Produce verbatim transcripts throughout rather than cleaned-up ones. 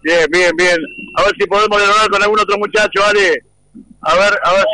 Bien, bien, bien. A ver si podemos dialogar con algún otro muchacho, Ale. A ver, a ver si...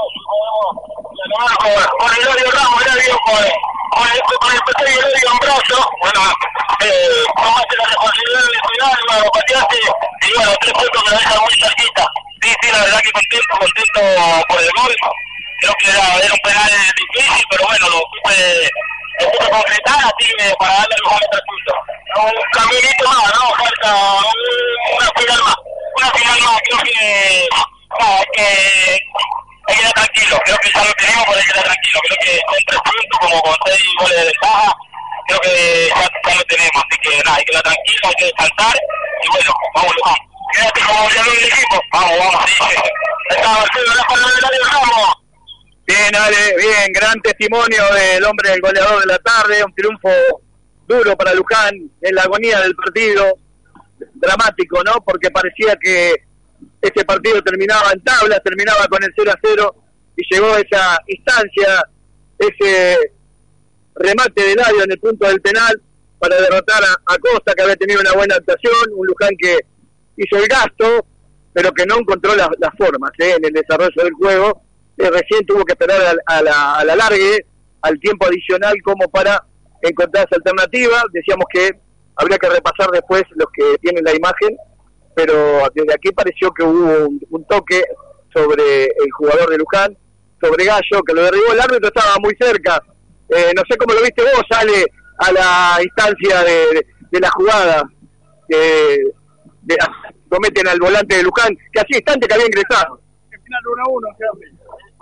Con el Eladio Ramos, Eladio, con, con el, con el P T y el Eladio en brazo, bueno, eh, tomaste la responsabilidad de cuidar, lo pateaste, y bueno, tres puntos que lo dejan muy cerquita. Sí, sí, la verdad que contento, contento por el gol. Creo que era, era un penal difícil, pero bueno, lo supe, lo supe concretar, así que para darle el mejor tres puntos. Un caminito más, ¿no? Falta un, una final más, una final más, creo que, no, es que hay que estar tranquilo, creo que ya lo tenemos, pero hay que estar tranquilo, creo que con tres puntos, como con seis goles de ventaja, creo que ya, ya lo tenemos, así que nada, hay que estar tranquilo, hay que descansar, y bueno, vamos, vamos. Quédate como goleador del equipo, vamos, vamos, sí, sí. Está Marcelo, la palabra del Eladio Ramos. Bien, Ale, bien, gran testimonio del hombre, el goleador de la tarde, un triunfo duro para Luján en la agonía del partido, dramático, ¿no? Porque parecía que este partido terminaba en tablas, terminaba con el cero a cero y llegó a esa instancia, ese remate de Eladio en el punto del penal para derrotar a, a Costa, que había tenido una buena actuación, un Luján que hizo el gasto, pero que no encontró las, las formas ¿eh? en el desarrollo del juego. Eh, recién tuvo que esperar a, a, la, a la largue, al tiempo adicional, como para encontrar esa alternativa. Decíamos que habría que repasar después los que tienen la imagen, pero desde aquí pareció que hubo un, un toque sobre el jugador de Luján, sobre Gallo, que lo derribó. El árbitro estaba muy cerca. Eh, no sé cómo lo viste vos, sale a la instancia de, de, de la jugada. Eh, de, cometen al volante de Luján, que hacía instante que había ingresado. El final uno a uno, Henry.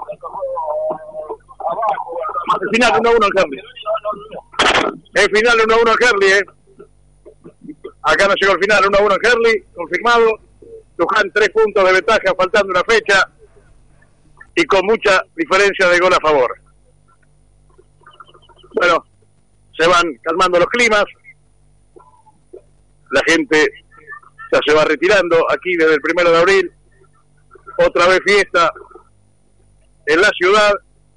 El final uno a uno en Henry. El final uno a uno en Henry, eh. Acá no llegó el final, uno a uno en Henry, confirmado. Luján tres puntos de ventaja, faltando una fecha, y con mucha diferencia de gol a favor. Bueno, se van calmando los climas. La gente ya se va retirando aquí desde el primero de abril. Otra vez fiesta en la ciudad.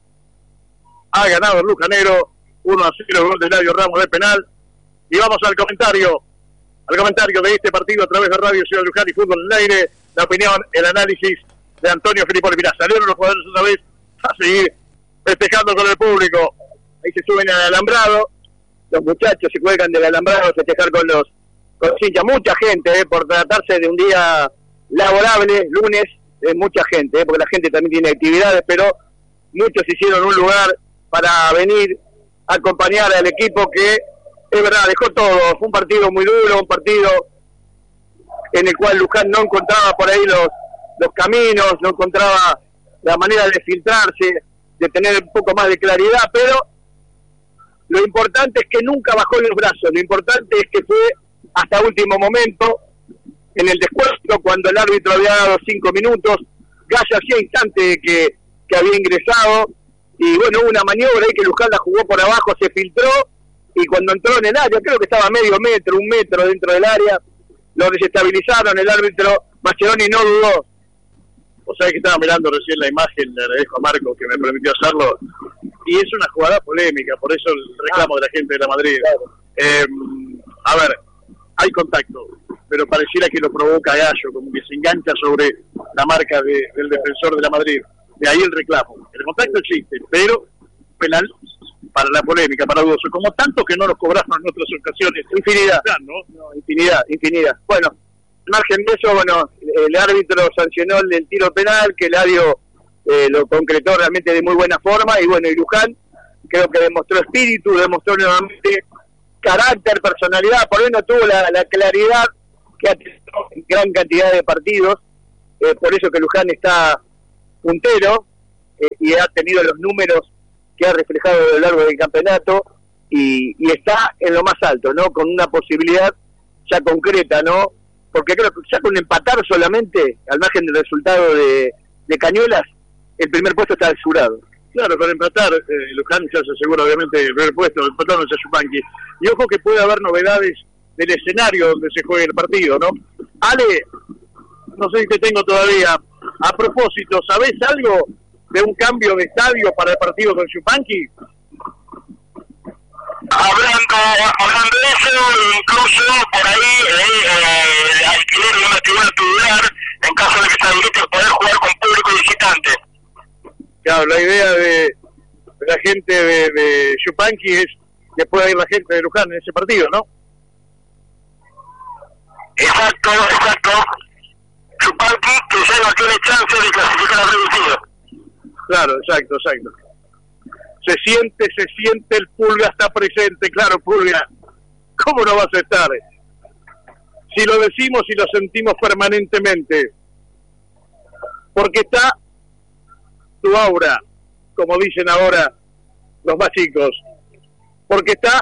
Ha ganado el lujanero uno a cero, gol de Eladio Ramos de penal. Y vamos al comentario, al comentario de este partido a través de Radio Ciudad Luján y Fútbol en el Aire. La opinión, el análisis de Antonio Filipoli. Mirá, salieron los jugadores otra vez a seguir festejando con el público. Ahí se suben al alambrado, los muchachos se cuelgan del alambrado a festejar con los con los hinchas. Mucha gente, eh, por tratarse de un día laborable, lunes, eh, mucha gente, eh, porque la gente también tiene actividades, pero muchos hicieron un lugar para venir a acompañar al equipo que, es verdad, dejó todo. Fue un partido muy duro, un partido en el cual Luján no encontraba por ahí los, los caminos, no encontraba la manera de filtrarse, de tener un poco más de claridad, pero lo importante es que nunca bajó los brazos, lo importante es que fue hasta último momento, en el descuento, cuando el árbitro había dado cinco minutos, Gallo hacía instante que, que había ingresado, y bueno, hubo una maniobra ahí que Luján la jugó por abajo, se filtró, y cuando entró en el área, creo que estaba a medio metro, un metro dentro del área, lo desestabilizaron, el árbitro Mascheroni no dudó. Vos sabés que estaba mirando recién la imagen, le agradezco a Marco que me permitió hacerlo, y es una jugada polémica, por eso el reclamo de la gente de la Madrid. Claro. Eh, a ver, hay contacto, pero pareciera que lo provoca Gallo, como que se engancha sobre la marca de, del defensor de la Madrid. De ahí el reclamo. El contacto existe, pero penal para la polémica, para dudoso, como tanto que no nos cobraron en otras ocasiones. Infinidad, ¿no? No, infinidad, infinidad. Bueno, al margen de eso, bueno, el árbitro sancionó el, el tiro penal, que Eladio eh, lo concretó realmente de muy buena forma, y bueno, y Luján creo que demostró espíritu, demostró nuevamente carácter, personalidad. Por ahí no tuvo la, la claridad que ha tenido en gran cantidad de partidos, eh, por eso que Luján está puntero eh, y ha tenido los números que ha reflejado a lo largo del campeonato, y, y está en lo más alto, ¿no? Con una posibilidad ya concreta, ¿no? Porque creo que ya con empatar solamente, al margen del resultado de, de Cañuelas, el primer puesto está asegurado. Claro, con empatar, eh, Luján ya se asegura obviamente el primer puesto, empatando a Yupanqui. Y ojo que puede haber novedades del escenario donde se juegue el partido, ¿no? Ale, no sé si te tengo todavía. A propósito, ¿sabés algo de un cambio de estadio para el partido con Yupanqui? Hablando, hablando de eso, incluso por ahí, eh, eh, alquiler de una tribuna tubular en caso de que se habilite poder jugar con público visitante. Claro, la idea de, de la gente de, de Yupanqui es que pueda ir la gente de Luján en ese partido, ¿no? Exacto, exacto. Yupanqui que ya no tiene chance de clasificar al reducido. Claro, exacto, exacto. Se siente, se siente, el Pulga está presente, claro, Pulga. ¿Cómo no vas a estar? Si lo decimos y lo sentimos permanentemente. Porque está tu aura, como dicen ahora los más chicos. Porque está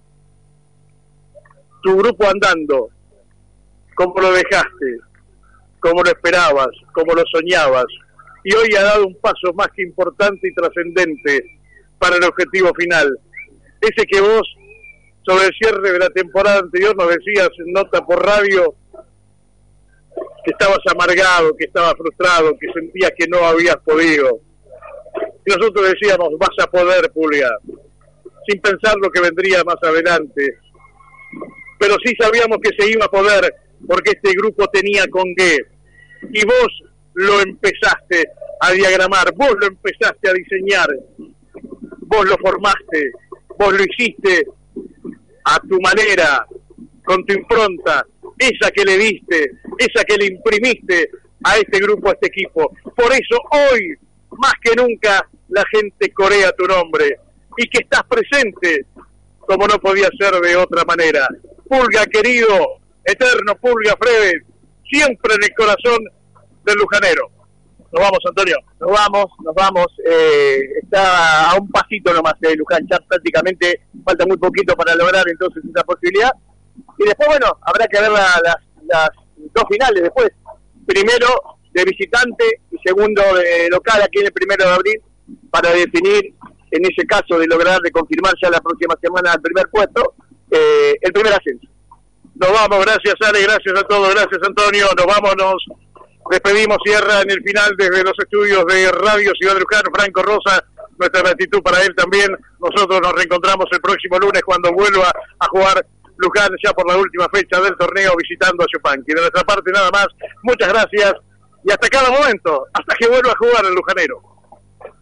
tu grupo andando, como lo dejaste, como lo esperabas, como lo soñabas. Y hoy ha dado un paso más que importante y trascendente para el objetivo final. Ese que vos, sobre el cierre de la temporada anterior, nos decías en nota por radio que estabas amargado, que estabas frustrado, que sentías que no habías podido. Y nosotros decíamos, vas a poder, Pulga, sin pensar lo que vendría más adelante. Pero sí sabíamos que se iba a poder, porque este grupo tenía con qué. Y vos lo empezaste a diagramar, vos lo empezaste a diseñar, vos lo formaste, vos lo hiciste a tu manera, con tu impronta, esa que le diste, esa que le imprimiste a este grupo, a este equipo. Por eso hoy, más que nunca, la gente corea tu nombre y que estás presente como no podía ser de otra manera. Pulga querido, eterno Pulga Fredes, siempre en el corazón del lujanero. Nos vamos, Antonio. Nos vamos, nos vamos. Eh, está a un pasito nomás de Luján, ya prácticamente falta muy poquito para lograr entonces esa posibilidad. Y después, bueno, habrá que ver la, las, las dos finales después. Primero de visitante y segundo de local aquí en el primero de abril, para definir, en ese caso de lograr, de confirmar ya la próxima semana el primer puesto, eh, el primer ascenso. Nos vamos, gracias Ale, gracias a todos, gracias Antonio, nos vamos, nos despedimos, cierra en el final desde los estudios de Radio Ciudad de Luján, Franco Rosa, nuestra gratitud para él también. Nosotros nos reencontramos el próximo lunes cuando vuelva a jugar Luján ya por la última fecha del torneo visitando a Yupanqui. De nuestra parte nada más, muchas gracias y hasta cada momento, hasta que vuelva a jugar el lujanero.